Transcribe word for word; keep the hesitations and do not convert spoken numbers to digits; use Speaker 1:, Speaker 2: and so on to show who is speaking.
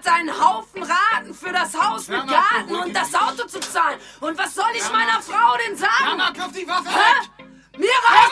Speaker 1: hat einen Haufen Raten für das Haus mit
Speaker 2: Mama,
Speaker 1: Garten
Speaker 2: beruhig
Speaker 1: und das Auto zu zahlen. Und was soll ich meiner Frau denn sagen?
Speaker 2: Mama, kauf die Waffe
Speaker 1: Hä?
Speaker 2: weg!
Speaker 1: Mir reicht